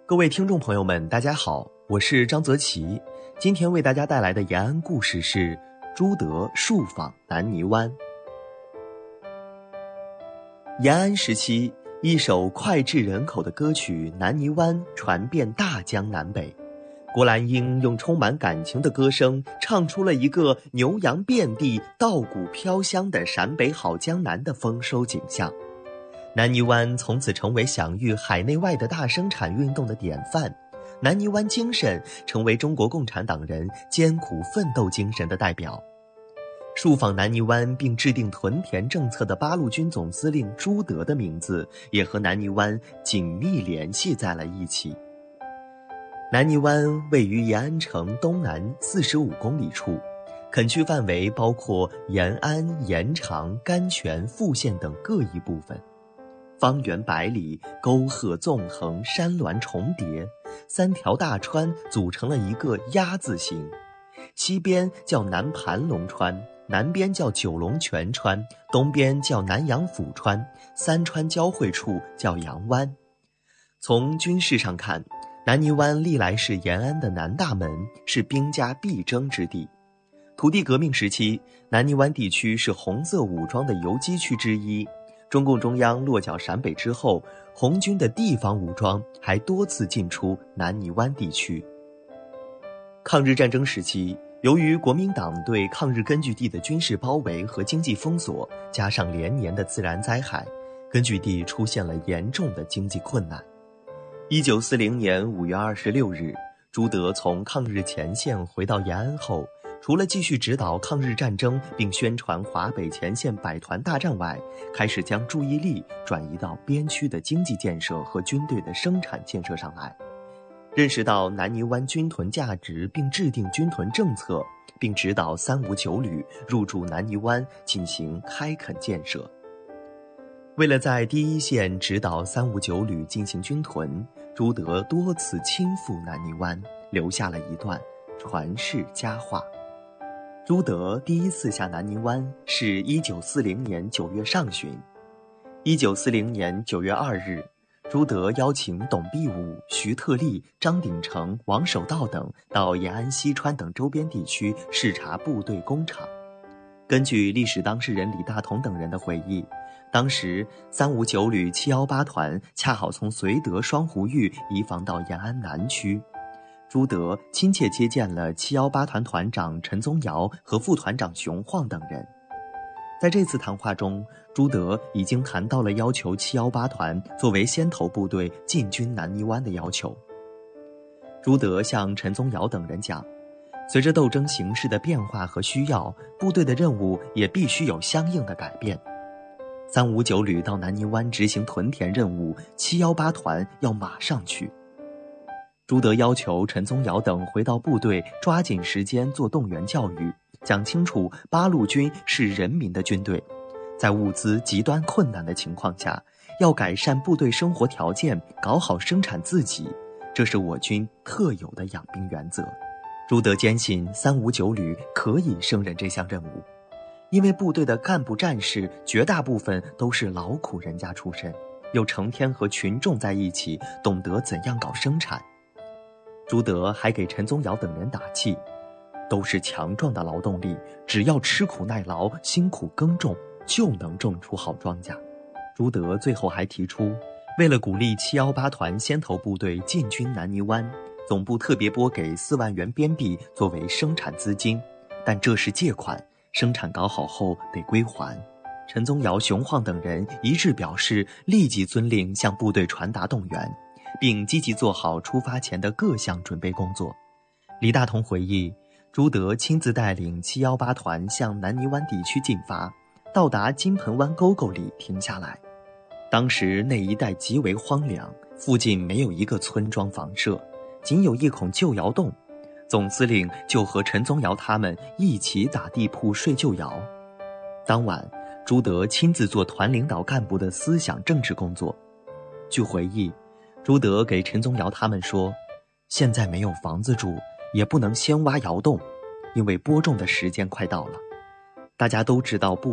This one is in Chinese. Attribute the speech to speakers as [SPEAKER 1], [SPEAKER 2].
[SPEAKER 1] 各位听众朋友们，大家好，我是张泽奇。今天为大家带来的延安故事是朱德戍访南泥湾。延安时期，一首脍炙人口的歌曲《南泥湾》传遍大江南北。郭兰英用充满感情的歌声唱出了一个牛羊遍地、稻谷飘香的陕北好江南的丰收景象。南泥湾从此成为享誉海内外的大生产运动的典范，南泥湾精神成为中国共产党人艰苦奋斗精神的代表。戍访南泥湾并制定屯田政策的八路军总司令朱德的名字也和南泥湾紧密联系在了一起。南泥湾位于延安城东南45公里处，垦区范围包括延安、延长、甘泉、富县等各一部分。方圆百里，沟壑纵横，山峦重叠，3条大川组成了一个鸭字形。西边叫南盘龙川，南边叫九龙泉川，东边叫南阳府川，3川交汇处叫洋湾。从军事上看，南泥湾历来是延安的南大门，是兵家必争之地。土地革命时期，南泥湾地区是红色武装的游击区之一。中共中央落脚陕北之后，红军的地方武装还多次进出南泥湾地区。抗日战争时期，由于国民党对抗日根据地的军事包围和经济封锁，加上连年的自然灾害，根据地出现了严重的经济困难。1940年5月26日，朱德从抗日前线回到延安后，除了继续指导抗日战争并宣传华北前线百团大战外，开始将注意力转移到边区的经济建设和军队的生产建设上来。认识到南泥湾军屯价值并制定军屯政策，并指导359旅入驻南泥湾进行开垦建设。为了在第一线指导359旅进行军屯，朱德多次亲赴南泥湾，留下了一段传世佳话。朱德第一次下南泥湾是1940年9月上旬。1940年9月2日，朱德邀请董必武、徐特立、张鼎丞、王守道等到延安、西川等周边地区视察部队工厂。根据历史当事人李大同等人的回忆，当时359旅718团恰好从绥德双湖峪移防到延安南区。朱德亲切接见了718团团长陈宗尧和副团长熊晃等人。在这次谈话中，朱德已经谈到了要求718团作为先头部队进军南泥湾的要求。朱德向陈宗尧等人讲，随着斗争形势的变化和需要，部队的任务也必须有相应的改变。359旅到南泥湾执行屯田任务，718团要马上去。朱德要求陈宗尧等回到部队，抓紧时间做动员教育，讲清楚八路军是人民的军队，在物资极端困难的情况下，要改善部队生活条件，搞好生产自给，这是我军特有的养兵原则。朱德坚信359旅可以胜任这项任务，因为部队的干部战士绝大部分都是劳苦人家出身，又成天和群众在一起，懂得怎样搞生产。朱德还给陈宗尧等人打气，都是强壮的劳动力，只要吃苦耐劳，辛苦耕种，就能种出好庄稼。朱德最后还提出，为了鼓励718团先头部队进军南泥湾，总部特别拨给4万元边币作为生产资金，但这是借款，生产搞好后得归还。陈宗尧、熊晃等人一致表示，立即遵令向部队传达动员，并积极做好出发前的各项准备工作。李大同回忆，朱德亲自带领718团向南泥湾地区进发，到达金盆湾沟沟里停下来。当时那一带极为荒凉，附近没有一个村庄房舍，仅有一孔旧窑洞。总司令就和陈宗尧他们一起打地铺睡旧窑。当晚，朱德亲自做团领导干部的思想政治工作。据回忆，朱德给陈宗尧他们说，现在没有房子住，也不能先挖窑洞，因为播种的时间快到了。大家都知道